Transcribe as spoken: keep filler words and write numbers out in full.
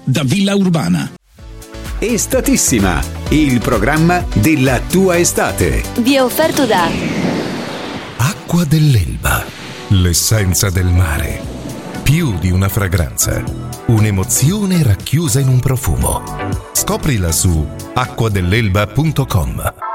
da Villa Urbana. Estatissima, il programma della tua estate. Vi è offerto da Acqua dell'Elba, l'essenza del mare. Più di una fragranza, un'emozione racchiusa in un profumo. Scoprila su acqua dell'elba punto com.